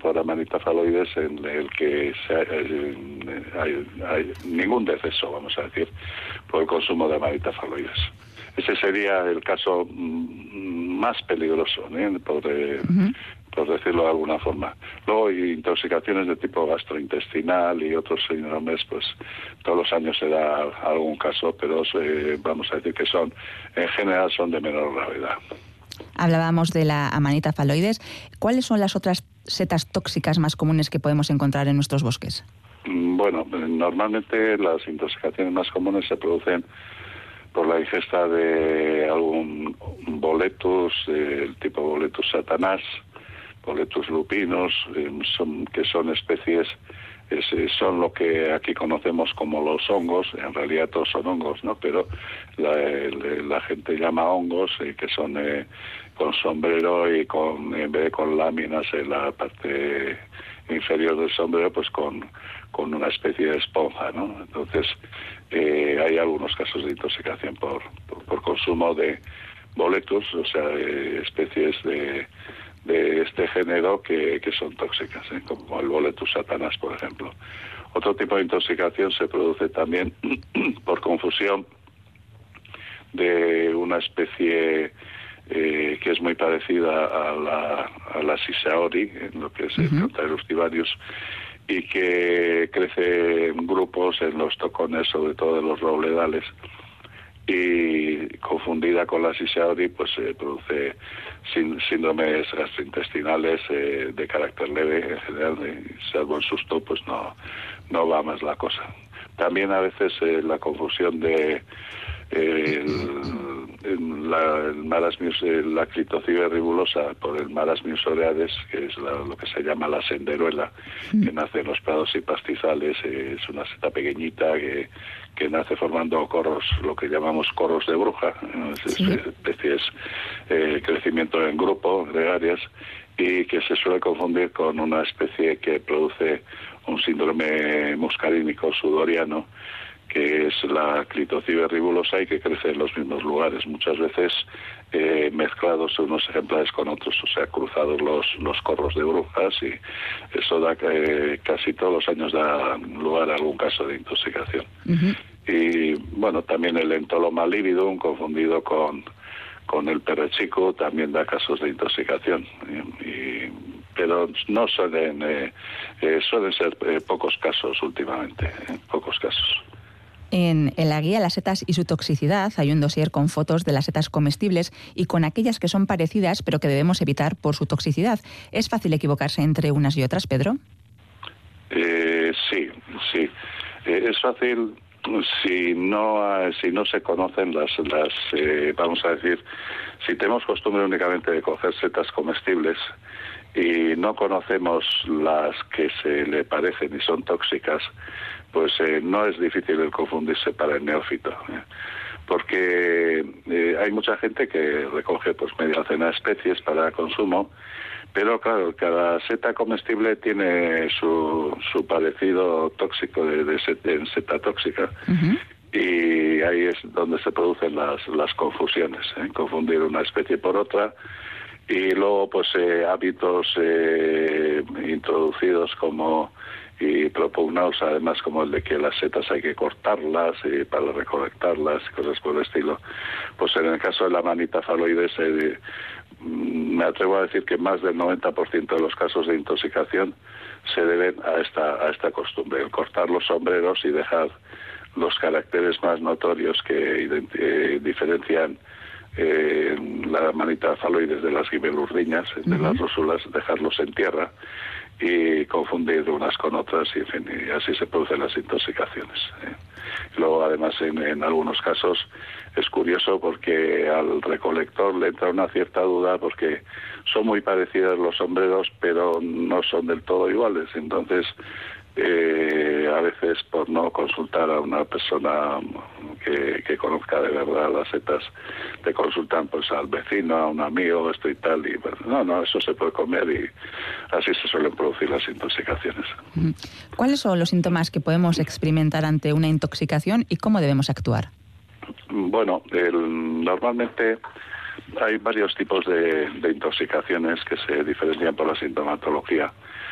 por amanita faloides en el que hay ningún deceso, vamos a decir, por el consumo de amanita faloides. Ese sería el caso más peligroso, por decirlo de alguna forma. Luego hay intoxicaciones de tipo gastrointestinal y otros síndromes, pues todos los años se da algún caso, pero vamos a decir que en general son de menor gravedad. Hablábamos de la amanita faloides. ¿Cuáles son las otras setas tóxicas más comunes que podemos encontrar en nuestros bosques? Bueno, normalmente las intoxicaciones más comunes se producen por la ingesta de algún boletus, el tipo boletus satanás, boletus lupinos, que son especies, son lo que aquí conocemos como los hongos. En realidad todos son hongos, ¿no? Pero la gente llama hongos, que son con sombrero y en vez de con láminas en la parte inferior del sombrero, pues con una especie de esponja, ¿no? Entonces hay algunos casos de intoxicación por consumo de boletus, o sea, especies de este género que son tóxicas, como el boletus satanás, por ejemplo. Otro tipo de intoxicación se produce también por confusión de una especie que es muy parecida a la Sisaori, en lo que es el Cantarellus thivarius, y que crece en grupos en los tocones, sobre todo de los robledales, y confundida con la Sisaori, pues se produce síndromes gastrointestinales de carácter leve en general, salvo el susto, pues no va más la cosa. También a veces la confusión de la Clitocybe ribulosa por el Marasmius oreades, que es lo que se llama la senderuela, que nace en los prados y pastizales. Es una seta pequeñita que nace formando corros, lo que llamamos corros de bruja, especies, crecimiento en grupo, gregarias, y que se suele confundir con una especie que produce un síndrome muscarínico sudoriano, que es la Clitocybe ribulosa y que crece en los mismos lugares, muchas veces mezclados unos ejemplares con otros, o sea, cruzados los corros de brujas, y eso da casi todos los años da lugar a algún caso de intoxicación. Y bueno, también el Entoloma lividum, confundido con el perrechico, también da casos de intoxicación, pero no suelen ser pocos casos últimamente, pocos casos. En la guía Las setas y su toxicidad hay un dossier con fotos de las setas comestibles y con aquellas que son parecidas pero que debemos evitar por su toxicidad. ¿Es fácil equivocarse entre unas y otras, Pedro? Sí. Es fácil si no se conocen las vamos a decir, si tenemos costumbre únicamente de coger setas comestibles y no conocemos las que se le parecen y son tóxicas, pues no es difícil el confundirse para el neófito, porque hay mucha gente que recoge pues media docena de especies para consumo, pero claro, cada seta comestible tiene su parecido tóxico en seta tóxica. Y ahí es donde se producen las confusiones, confundir una especie por otra. Y luego pues hábitos introducidos y propugnados además, como el de que las setas hay que cortarlas para recolectarlas y cosas por el estilo. Pues en el caso de la amanita faloides me atrevo a decir que más del 90% de los casos de intoxicación se deben a esta costumbre, el cortar los sombreros y dejar los caracteres más notorios que diferencian la amanita faloides de las gibelurdiñas, de las rósulas, dejarlos en tierra y confundir unas con otras, y en fin, y así se producen las intoxicaciones. Luego, además, en algunos casos es curioso porque al recolector le entra una cierta duda porque son muy parecidos los sombreros, pero no son del todo iguales. Entonces, a veces por no consultar a una persona que conozca de verdad las setas, te consultan pues al vecino, a un amigo, esto y tal, y bueno, no, eso se puede comer, y así se suelen producir las intoxicaciones. ¿Cuáles son los síntomas que podemos experimentar ante una intoxicación y cómo debemos actuar? Bueno, normalmente hay varios tipos de intoxicaciones que se diferencian por la sintomatología.